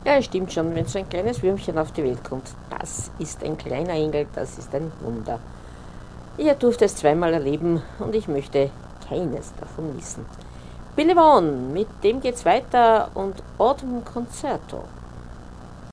Ja, es stimmt schon, wenn so ein kleines Würmchen auf die Welt kommt, das ist ein kleiner Engel, das ist ein Wunder. Ich durfte es zweimal erleben und ich möchte keines davon missen. Billy Vaughan, mit dem geht's weiter und Autumn Concerto.